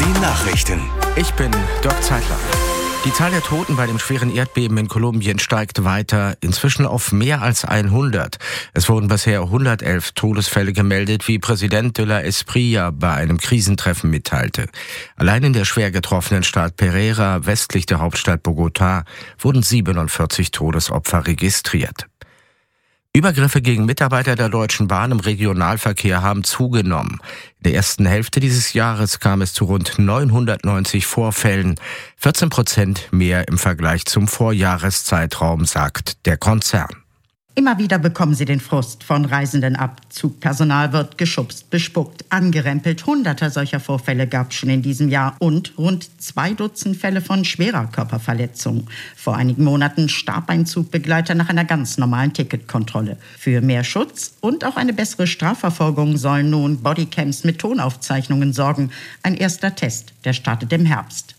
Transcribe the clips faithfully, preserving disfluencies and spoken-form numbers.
Die Nachrichten. Ich bin Dirk Zeitler. Die Zahl der Toten bei dem schweren Erdbeben in Kolumbien steigt weiter, inzwischen auf mehr als hundert. Es wurden bisher hundertelf Todesfälle gemeldet, wie Präsident de la Espriella bei einem Krisentreffen mitteilte. Allein in der schwer getroffenen Stadt Pereira, westlich der Hauptstadt Bogotá, wurden siebenundvierzig Todesopfer registriert. Übergriffe gegen Mitarbeiter der Deutschen Bahn im Regionalverkehr haben zugenommen. In der ersten Hälfte dieses Jahres kam es zu rund neunhundertneunzig Vorfällen, vierzehn Prozent mehr im Vergleich zum Vorjahreszeitraum, sagt der Konzern. Immer wieder bekommen sie den Frust von Reisenden ab. Zugpersonal wird geschubst, bespuckt, angerempelt. Hunderte solcher Vorfälle gab es schon in diesem Jahr und rund zwei Dutzend Fälle von schwerer Körperverletzung. Vor einigen Monaten starb ein Zugbegleiter nach einer ganz normalen Ticketkontrolle. Für mehr Schutz und auch eine bessere Strafverfolgung sollen nun Bodycams mit Tonaufzeichnungen sorgen. Ein erster Test, der startet im Herbst.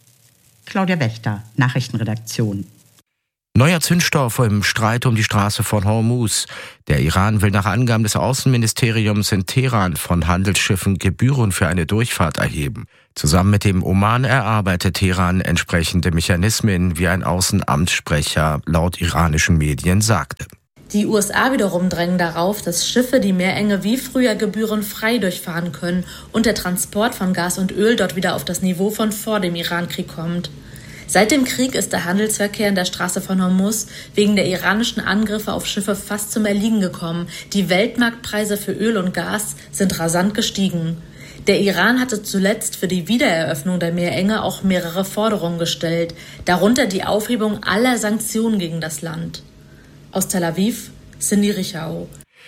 Claudia Wächter, Nachrichtenredaktion. Neuer Zündstoff im Streit um die Straße von Hormuz. Der Iran will nach Angaben des Außenministeriums in Teheran von Handelsschiffen Gebühren für eine Durchfahrt erheben. Zusammen mit dem Oman erarbeitet Teheran entsprechende Mechanismen, wie ein Außenamtssprecher laut iranischen Medien sagte. Die U S A wiederum drängen darauf, dass Schiffe die Meerenge wie früher gebührenfrei durchfahren können und der Transport von Gas und Öl dort wieder auf das Niveau von vor dem Irankrieg kommt. Seit dem Krieg ist der Handelsverkehr in der Straße von Hormuz wegen der iranischen Angriffe auf Schiffe fast zum Erliegen gekommen. Die Weltmarktpreise für Öl und Gas sind rasant gestiegen. Der Iran hatte zuletzt für die Wiedereröffnung der Meerenge auch mehrere Forderungen gestellt, darunter die Aufhebung aller Sanktionen gegen das Land. Aus Tel Aviv, Cindy Richau.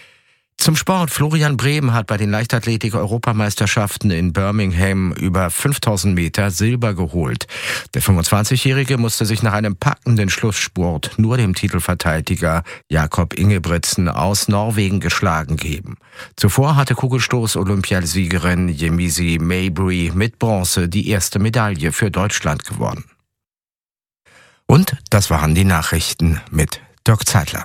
Zum Sport. Florian Brehm hat bei den Leichtathletik-Europameisterschaften in Birmingham über fünftausend Meter Silber geholt. Der fünfundzwanzigjährige musste sich nach einem packenden Schlussspurt nur dem Titelverteidiger Jakob Ingebrigtsen aus Norwegen geschlagen geben. Zuvor hatte Kugelstoß-Olympiasiegerin Yemisi Mabry mit Bronze die erste Medaille für Deutschland gewonnen. Und das waren die Nachrichten mit Dirk Zeitler.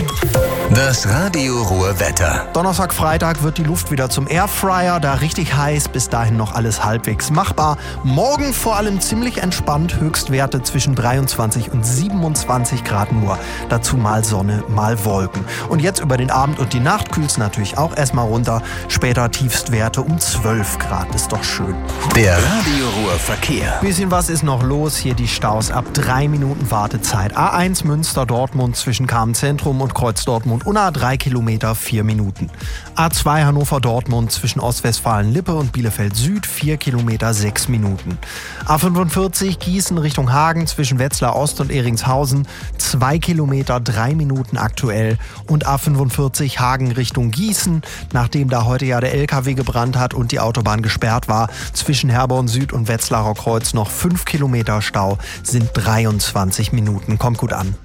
Das Radio Ruhr Wetter. Donnerstag, Freitag wird die Luft wieder zum Airfryer, da richtig heiß, bis dahin noch alles halbwegs machbar. Morgen vor allem ziemlich entspannt, Höchstwerte zwischen dreiundzwanzig und siebenundzwanzig Grad nur. Dazu mal Sonne, mal Wolken. Und jetzt über den Abend und die Nacht kühlt es natürlich auch erstmal runter. Später Tiefstwerte um zwölf Grad, ist doch schön. Der Radio Ruhr Verkehr. Bisschen was ist noch los, hier die Staus ab drei Minuten Wartezeit. A eins Münster-Dortmund zwischen Kamen-Zentrum und Kreuz-Dortmund und A drei Kilometer, vier Minuten. A zwei Hannover-Dortmund zwischen Ostwestfalen-Lippe und Bielefeld-Süd, vier Kilometer, sechs Minuten. A fünfundvierzig Gießen Richtung Hagen zwischen Wetzlar Ost und Eringshausen, zwei Kilometer, drei Minuten aktuell. Und A fünfundvierzig Hagen Richtung Gießen, nachdem da heute ja der L K W gebrannt hat und die Autobahn gesperrt war, zwischen Herborn Süd und Wetzlarer Kreuz noch fünf Kilometer Stau, sind dreiundzwanzig Minuten. Kommt gut an.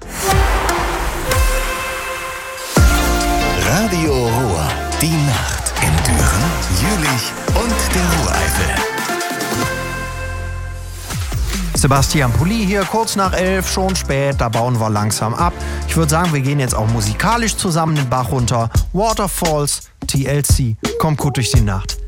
Radio Ruhr, die Nacht in Düren, Jülich und der Ruhreifel. Sebastian Pulli hier, kurz nach elf, schon spät, da bauen wir langsam ab. Ich würde sagen, wir gehen jetzt auch musikalisch zusammen den Bach runter. Waterfalls, T L C, kommt gut durch die Nacht.